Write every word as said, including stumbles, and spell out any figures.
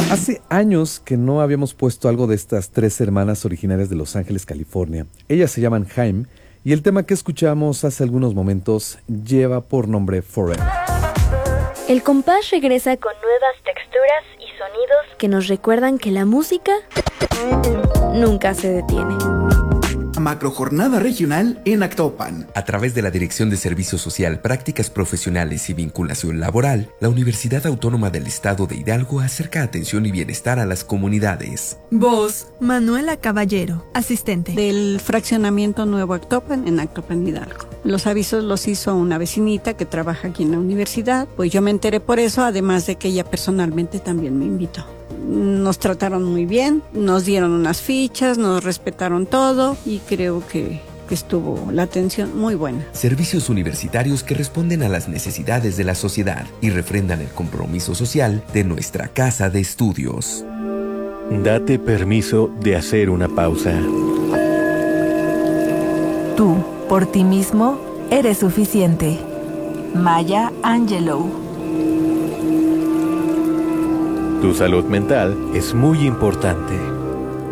Hace años que no habíamos puesto algo de estas tres hermanas originarias de Los Ángeles, California. Ellas se llaman Haim y el tema que escuchamos hace algunos momentos lleva por nombre Forever. El compás regresa con nuevas texturas y sonidos que nos recuerdan que la música nunca se detiene. Macrojornada regional en Actopan. A través de la Dirección de Servicio Social, Prácticas Profesionales y Vinculación Laboral, la Universidad Autónoma del Estado de Hidalgo acerca atención y bienestar a las comunidades. Voz, Manuela Caballero, asistente. Del fraccionamiento Nuevo Actopan en Actopan, Hidalgo. Los avisos los hizo una vecinita que trabaja aquí en la universidad. Pues yo me enteré por eso, además de que ella personalmente también me invitó. Nos trataron muy bien, nos dieron unas fichas, nos respetaron todo y creo que, que estuvo la atención muy buena. Servicios universitarios que responden a las necesidades de la sociedad y refrendan el compromiso social de nuestra casa de estudios. Date permiso de hacer una pausa. Tú, por ti mismo, eres suficiente. Maya Angelou. Tu salud mental es muy importante.